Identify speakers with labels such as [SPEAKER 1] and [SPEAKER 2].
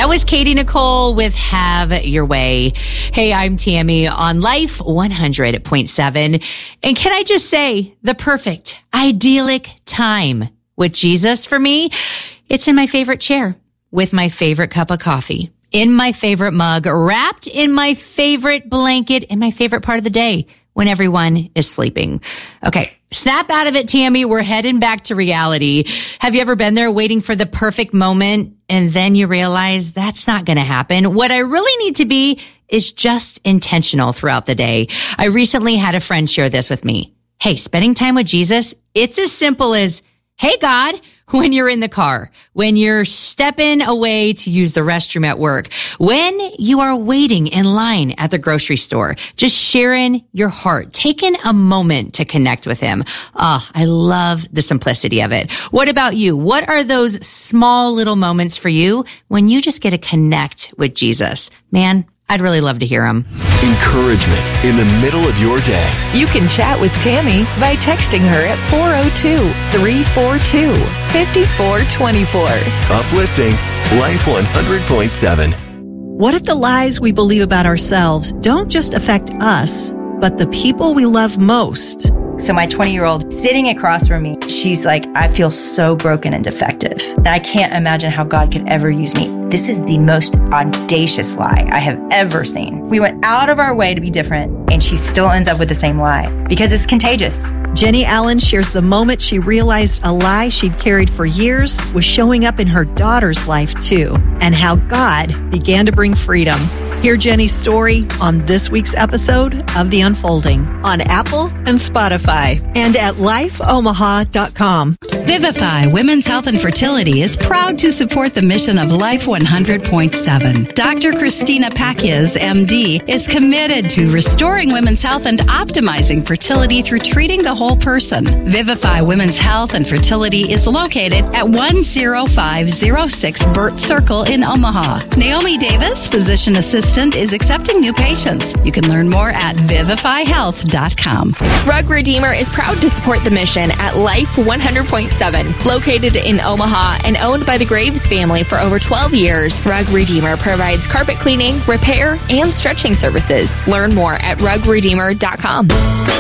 [SPEAKER 1] That was Katie Nicole with Have Your Way. Hey, I'm Tammy on Life 100.7. And can I just say, the perfect, idyllic time with Jesus for me, it's in my favorite chair with my favorite cup of coffee, in my favorite mug, wrapped in my favorite blanket, in my favorite part of the day when everyone is sleeping. Okay, snap out of it, Tammy. We're heading back to reality. Have you ever been there waiting for the perfect moment and then you realize that's not going to happen? What I really need to be is just intentional throughout the day. I recently had a friend share this with me. Hey, spending time with Jesus, it's as simple as, hey, God, when you're in the car, when you're stepping away to use the restroom at work, when you are waiting in line at the grocery store, just sharing your heart, taking a moment to connect with him. I love the simplicity of it. What about you? What are those small little moments for you when you just get to connect with Jesus? Man, I'd really love to hear him.
[SPEAKER 2] Encouragement in the middle of your day.
[SPEAKER 3] You can chat with Tammy by texting her at 402-342-5424.
[SPEAKER 2] Uplifting Life 100.7.
[SPEAKER 4] What if the lies we believe about ourselves don't just affect us, but the people we love most?
[SPEAKER 5] So my 20-year-old sitting across from me, she's like, I feel so broken and defective. And I can't imagine how God could ever use me. This is the most audacious lie I have ever seen. We went out of our way to be different, and she still ends up with the same lie because it's contagious.
[SPEAKER 4] Jenny Allen shares the moment she realized a lie she'd carried for years was showing up in her daughter's life too, and how God began to bring freedom. Hear Jenny's story on this week's episode of The Unfolding on Apple and Spotify and at lifeomaha.com.
[SPEAKER 6] Vivify Women's Health and Fertility is proud to support the mission of Life 100.7. Dr. Christina Pacquias, MD, is committed to restoring women's health and optimizing fertility through treating the whole person. Vivify Women's Health and Fertility is located at 10506 Burt Circle in Omaha. Naomi Davis, physician assistant, is accepting new patients. You can learn more at vivifyhealth.com.
[SPEAKER 7] Rug Redeemer is proud to support the mission at Life 100.7. Located in Omaha and owned by the Graves family for over 12 years, Rug Redeemer provides carpet cleaning, repair, and stretching services. Learn more at rugredeemer.com.